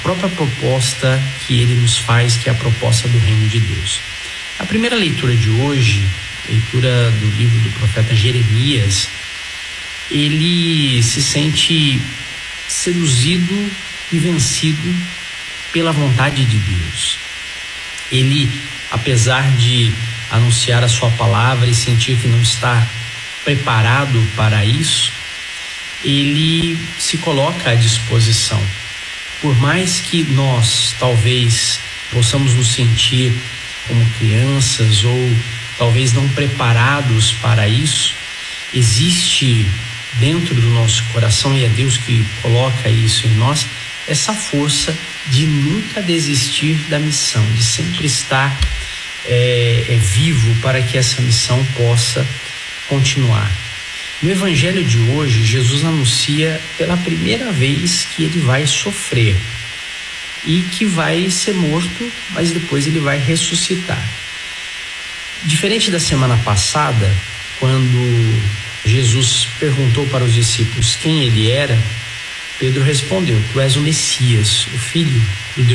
própria proposta que ele nos faz, que é a proposta do reino de Deus. A primeira leitura de hoje, leitura do livro do profeta Jeremias, ele se sente seduzido e vencido pela vontade de Deus. Ele, apesar de anunciar a sua palavra e sentir que não está preparado para isso, ele se coloca à disposição. Por mais que nós talvez possamos nos sentir como crianças ou talvez não preparados para isso, existe dentro do nosso coração, e é Deus que coloca isso em nós, essa força de nunca desistir da missão, de sempre estar vivo para que essa missão possa continuar. No evangelho de hoje, Jesus anuncia pela primeira vez que ele vai sofrer e que vai ser morto, mas depois ele vai ressuscitar. Diferente da semana passada, quando Jesus perguntou para os discípulos quem ele era, Pedro respondeu: Tu és o Messias, o Filho do Deus